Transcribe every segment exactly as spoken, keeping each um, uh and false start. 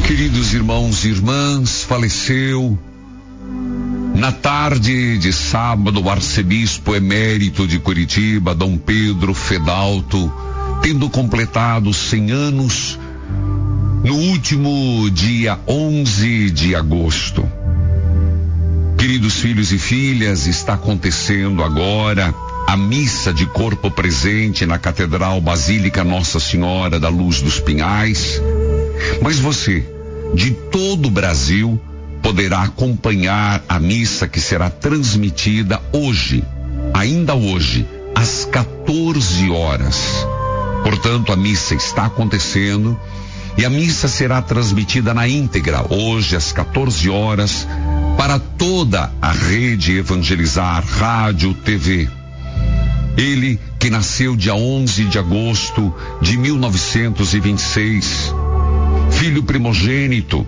Queridos irmãos e irmãs, faleceu na tarde de sábado o arcebispo emérito de Curitiba, Dom Pedro Fedalto, tendo completado cem anos no último dia onze de agosto. Queridos filhos e filhas, está acontecendo agora a missa de corpo presente na Catedral Basílica Nossa Senhora da Luz dos Pinhais. Mas você, de todo o Brasil, poderá acompanhar a missa que será transmitida hoje, ainda hoje, às quatorze horas. Portanto, a missa está acontecendo e a missa será transmitida na íntegra, hoje às quatorze horas, para toda a rede Evangelizar, rádio, T V. Ele que nasceu dia onze de agosto de mil novecentos e vinte e seis, filho primogênito.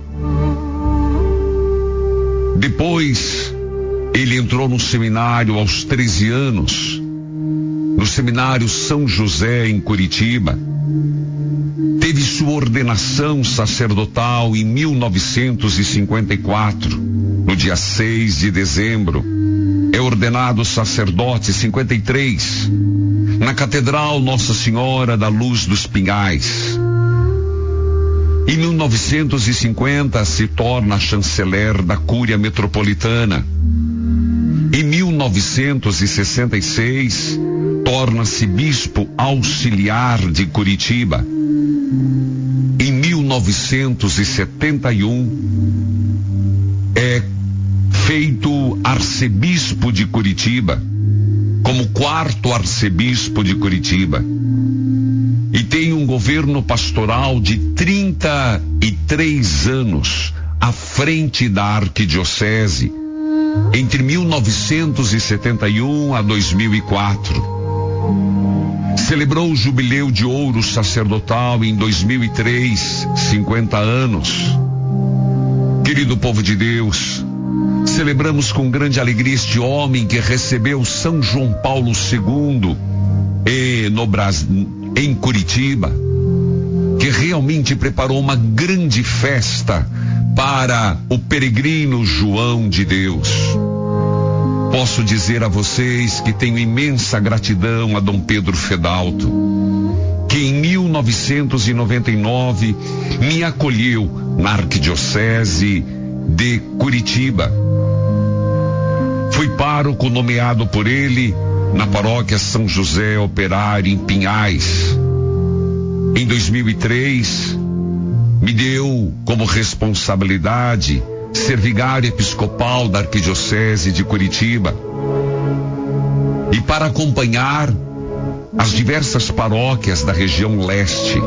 Depois, ele entrou no seminário aos treze anos, no seminário São José, em Curitiba. Teve sua ordenação sacerdotal em mil novecentos e cinquenta e quatro, no dia seis de dezembro. É ordenado sacerdote em cinquenta e três, na Catedral Nossa Senhora da Luz dos Pinhais. Em mil novecentos e cinquenta se torna chanceler da Cúria Metropolitana. Em mil novecentos e sessenta e seis torna-se bispo auxiliar de Curitiba. Em mil novecentos e setenta e um é feito arcebispo de Curitiba, como quarto arcebispo de Curitiba. E tem um governo pastoral de trinta e três anos à frente da arquidiocese, entre mil novecentos e setenta e um a dois mil e quatro. Celebrou o jubileu de ouro sacerdotal em dois mil e três, cinquenta anos. Querido povo de Deus, celebramos com grande alegria este homem que recebeu São João Paulo segundo e no Brasil, em Curitiba, que realmente preparou uma grande festa para o peregrino João de Deus. Posso dizer a vocês que tenho imensa gratidão a Dom Pedro Fedalto, que em mil novecentos e noventa e nove me acolheu na arquidiocese de Curitiba. Fui pároco nomeado por ele na paróquia São José Operário, em Pinhais. Em dois mil e três, me deu como responsabilidade ser vigário episcopal da Arquidiocese de Curitiba. E para acompanhar as diversas paróquias da região leste,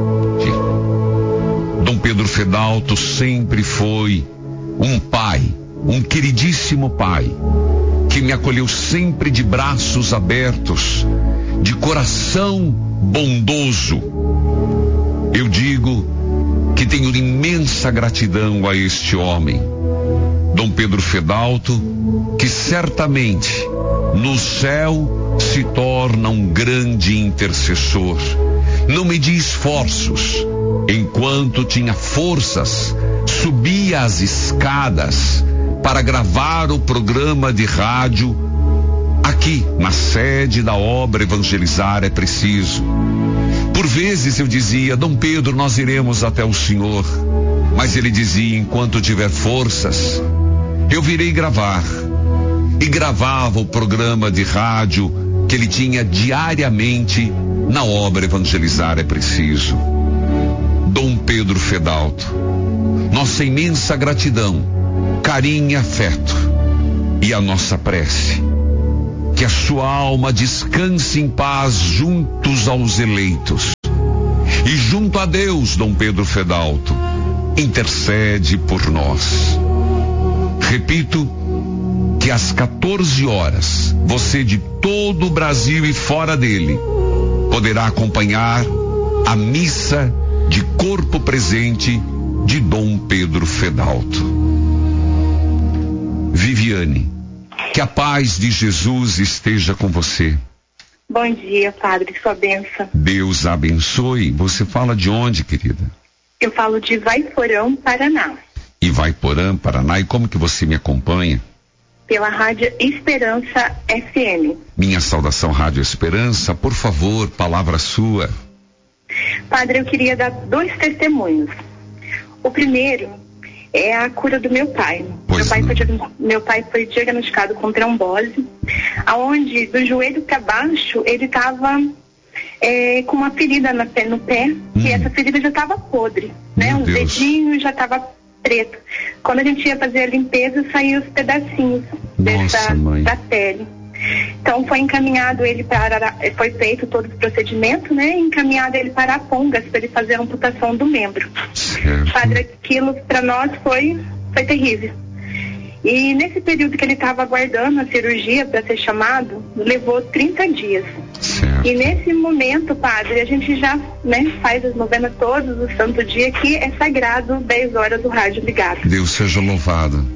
Dom Pedro Fedalto sempre foi um pai, um queridíssimo pai, que me acolheu sempre de braços abertos, de coração bondoso. Eu digo que tenho imensa gratidão a este homem, Dom Pedro Fedalto, que certamente no céu se torna um grande intercessor. Não medi esforços, enquanto tinha forças, subia as escadas para gravar o programa de rádio aqui na sede da obra Evangelizar é Preciso. Por vezes eu dizia: Dom Pedro, nós iremos até o senhor. Mas ele dizia: enquanto tiver forças, eu virei gravar. E gravava o programa de rádio que ele tinha diariamente na obra Evangelizar é Preciso. Dom Pedro Fedalto, nossa imensa gratidão, carinho e afeto, e a nossa prece: que a sua alma descanse em paz juntos aos eleitos. E junto a Deus, Dom Pedro Fedalto, intercede por nós. Repito que às quatorze horas, você de todo o Brasil e fora dele poderá acompanhar a missa de corpo presente de Dom Pedro Fedalto. Viviane, que a paz de Jesus esteja com você. Bom dia, padre, sua bênção. Deus abençoe. Você fala de onde, querida? Eu falo de Ivaiporã, Paraná. Ivaiporã, Paraná. E como que você me acompanha? Pela Rádio Esperança F M. Minha saudação, Rádio Esperança. Por favor, palavra sua. Padre, eu queria dar dois testemunhos. O primeiro é a cura do meu pai. Meu pai, foi, meu pai foi diagnosticado com trombose, aonde do joelho para baixo ele estava é, com uma ferida no pé, no pé hum. e essa ferida já estava podre, né? Meu Um Deus. dedinho já estava preto. Quando a gente ia fazer a limpeza, saíam os pedacinhos dessa, da pele. Então foi encaminhado ele para, foi feito todo o procedimento, né? Encaminhado ele para Arapongas para ele fazer a amputação do membro. Certo. Padre, aquilo para nós foi, foi terrível. E nesse período que ele estava aguardando a cirurgia para ser chamado, levou trinta dias. Certo. E nesse momento, padre, a gente já, né, faz as novenas todos, o santo dia, que é sagrado, dez horas o rádio ligado. Deus seja louvado.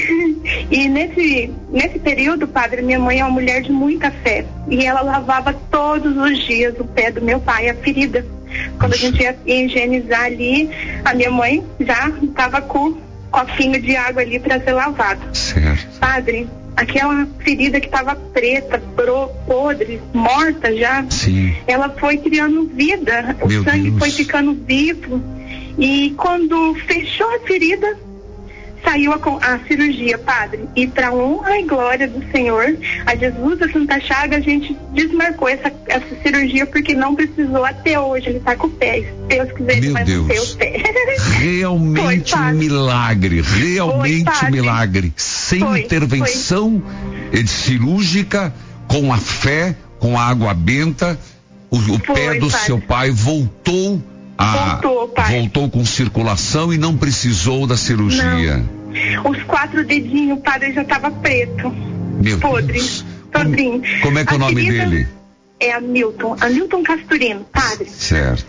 E nesse, nesse período, padre, minha mãe é uma mulher de muita fé. E ela lavava todos os dias o pé do meu pai, a ferida. Quando a gente ia higienizar ali, a minha mãe já estava com um copinho de água ali para ser lavado. Certo. Padre, aquela ferida que estava preta, pro, podre, morta já, sim, ela foi criando vida. O meu sangue Deus. foi ficando vivo. E quando fechou a ferida, saiu a, a cirurgia, padre, e para honra e glória do Senhor, a Jesus da Santa Chaga, a gente desmarcou essa, essa cirurgia porque não precisou até hoje. Ele tá com o pé, se Deus quiser, ele vai manter o pé. Realmente foi, um milagre, realmente foi, um milagre, sem foi, intervenção foi. cirúrgica, com a fé, com a água benta, o, o foi, pé do padre. seu pai voltou a, voltou, pai. voltou com circulação e não precisou da cirurgia. Não. Os quatro dedinhos, o padre já estava preto, meu podre, Deus. todinho. Como, como é que é o nome dele? É Hamilton, Hamilton Casturino, padre. Certo.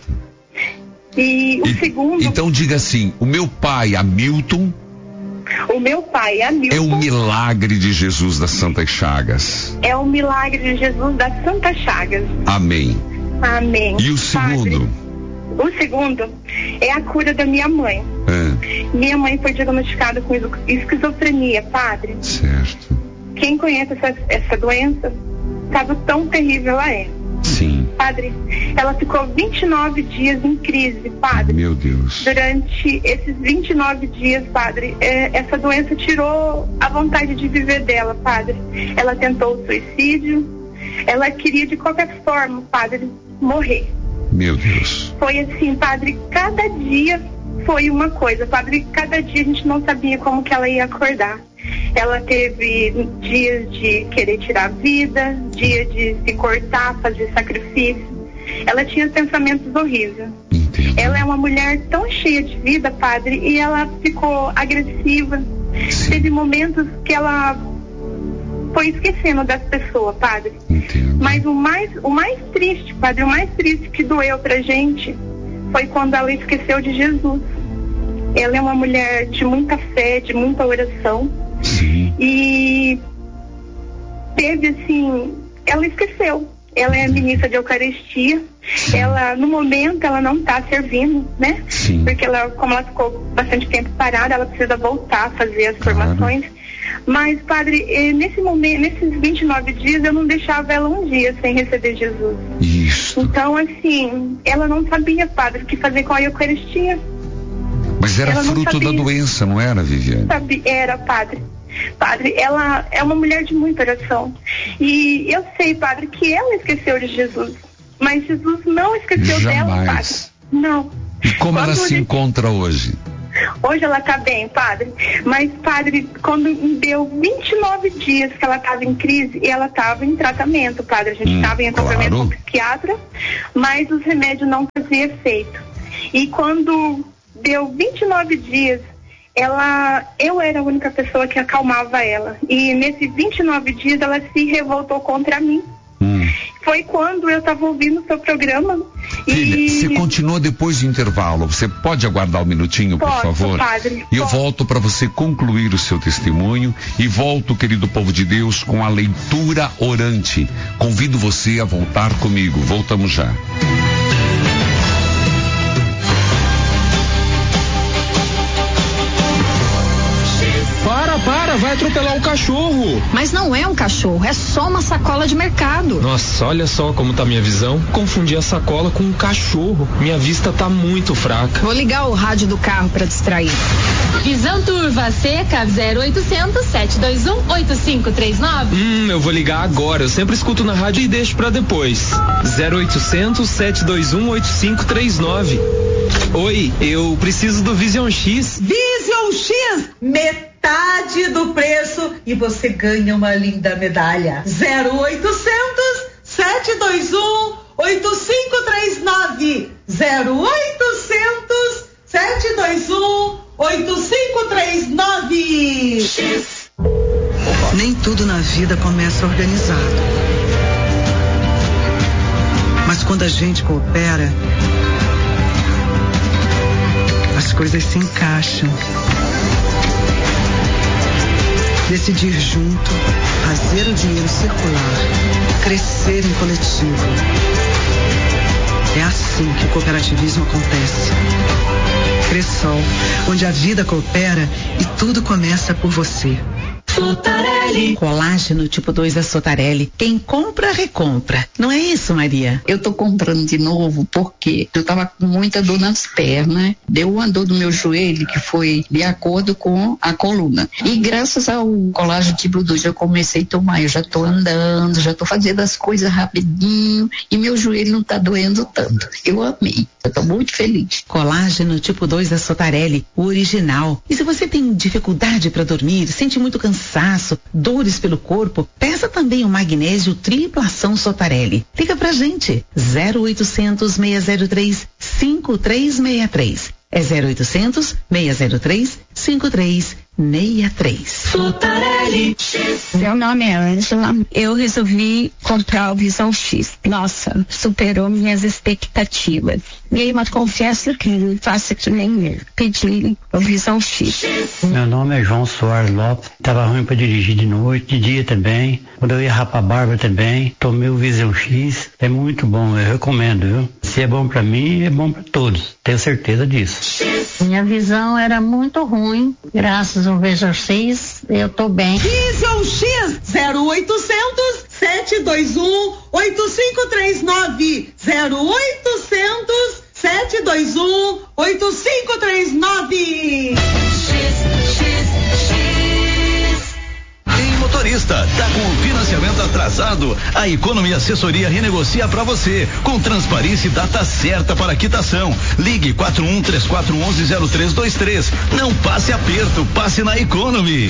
E o e, segundo... Então diga assim, o meu pai, Hamilton... O meu pai, Hamilton... É o milagre de Jesus das Santas Chagas. É o milagre de Jesus das Santas Chagas. Amém. Amém. E o segundo? Padre, o segundo é a cura da minha mãe. É. Minha mãe foi diagnosticada com esquizofrenia, padre. Certo. Quem conhece essa, essa doença sabe o tão terrível ela é. Sim. Padre, ela ficou vinte e nove dias em crise, padre. Meu Deus. Durante esses vinte e nove dias, padre, é, essa doença tirou a vontade de viver dela, padre. Ela tentou o suicídio, ela queria de qualquer forma, padre, morrer. Meu Deus. Foi assim, padre, cada dia foi uma coisa, padre, cada dia a gente não sabia como que ela ia acordar. Ela teve dias de querer tirar a vida, dia de se cortar, fazer sacrifício. Ela tinha pensamentos horríveis. Entendo. Ela é uma mulher tão cheia de vida, padre, e ela ficou agressiva. Sim. Teve momentos que ela foi esquecendo das pessoas, padre. Entendo. Mas o mais, o mais triste, padre, o mais triste que doeu pra gente foi quando ela esqueceu de Jesus. Ela é uma mulher de muita fé, de muita oração. Sim. E teve assim, ela esqueceu. Ela é ministra de Eucaristia. Sim. Ela, no momento, ela não está servindo, né? Sim. Porque ela, como ela ficou bastante tempo parada, ela precisa voltar a fazer as claro. formações. Mas, padre, nesse momento, nesses vinte e nove dias, eu não deixava ela um dia sem receber Jesus. Isso. Então, assim, ela não sabia, padre, o que fazer com a Eucaristia. Mas era ela fruto da doença, não era, Viviane? Sabe, era, padre. Padre, ela é uma mulher de muita oração. E eu sei, padre, que ela esqueceu de Jesus. Mas Jesus não esqueceu Jamais. dela, padre. Não. E como Quando ela se ele... encontra hoje? Hoje ela tá bem, padre. Mas, padre, quando deu vinte e nove dias que ela tava em crise, e ela tava em tratamento, padre. A gente hum, tava em acompanhamento claro. com o psiquiatra, mas os remédios não faziam efeito. E quando deu vinte e nove dias, ela, eu era a única pessoa que acalmava ela. E nesses vinte e nove dias ela se revoltou contra mim. Hum. Foi quando eu estava ouvindo o seu programa. Filha, e... você continua depois do intervalo. Você pode aguardar um minutinho, por Posso, favor? Padre, e eu posso. volto para você concluir o seu testemunho e volto, querido povo de Deus, com a leitura orante. Convido você a voltar comigo. Voltamos já. vai atropelar o cachorro. Mas não é um cachorro, é só uma sacola de mercado. Nossa, olha só como tá minha visão. Confundi a sacola com um cachorro. Minha vista tá muito fraca. Vou ligar o rádio do carro pra distrair. Visão Turva Seca zero oitocentos, sete dois um, oito cinco três nove. Hum, eu vou ligar agora. Eu sempre escuto na rádio e deixo pra depois. zero oitocentos, sete dois um, oito cinco três nove. Oi, eu preciso do Vision X. Vision X, metade do preço e você ganha uma linda medalha. zero oitocentos, sete dois um, oito cinco três nove. zero oitocentos, sete dois um, oito cinco três nove. X. Nem tudo na vida começa organizado. Mas quando a gente coopera, as coisas se encaixam. Decidir junto, fazer o dinheiro circular, crescer em coletivo. É assim que o cooperativismo acontece. Cressol, onde a vida coopera e tudo começa por você. Sotarelli. Colágeno tipo dois da Sotarelli. Quem compra, recompra. Não é isso, Maria? Eu tô comprando de novo porque eu tava com muita dor nas pernas. Deu uma dor no meu joelho que foi de acordo com a coluna. E graças ao colágeno tipo dois eu comecei a tomar. Eu já tô andando, já tô fazendo as coisas rapidinho e meu joelho não tá doendo tanto. Eu amei. Eu tô muito feliz. Colágeno tipo dois da Sotarelli, o original. E se você tem dificuldade para dormir, sente muito cansaço, dores pelo corpo, peça também o magnésio tripla ação Sotarelli. Liga pra gente, zero oitocentos, seis zero três, cinco três seis três. É zero oitocentos, seis zero três, cinco três seis três. Sotarelli. Meu nome é Ângela. Eu resolvi comprar o Visão X. Nossa, superou minhas expectativas. E mas confesso que não faço que nem eu. Pedi o Visão X. Meu nome é João Soares Lopes. Tava ruim para dirigir de noite, de dia também. Quando eu ia rapar a barba também, tomei o Visão X. É muito bom, eu recomendo, viu? Se é bom para mim, é bom para todos. Tenho certeza disso. Minha visão era muito ruim. Graças ao Visão X, eu tô bem. Visão X, zero oitocentos, sete dois um, oito cinco três nove. zero oitocentos, sete dois um, oito cinco três nove. Motorista, tá com o financiamento atrasado? A Economy Assessoria renegocia para você, com transparência e data certa para quitação. Ligue quatro um três quatro um um zero três dois três. Não passe aperto, passe na Economy.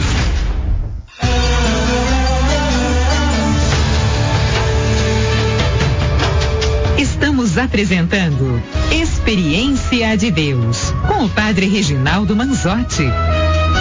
Estamos apresentando Experiência de Deus com o Padre Reginaldo Manzotti.